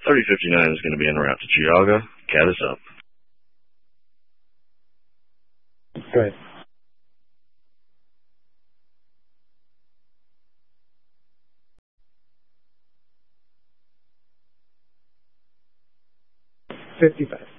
3059 is going to be en route to Chiaga. Cat is up. Good. $55.